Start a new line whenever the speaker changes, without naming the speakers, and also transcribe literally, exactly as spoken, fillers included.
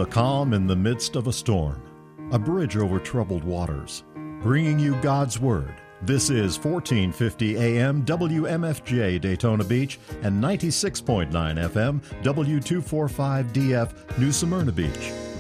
The calm in the midst of a storm, a bridge over troubled waters, bringing you God's Word. This is fourteen fifty A M W M F J Daytona Beach and ninety-six point nine F M W two forty-five D F New Smyrna Beach.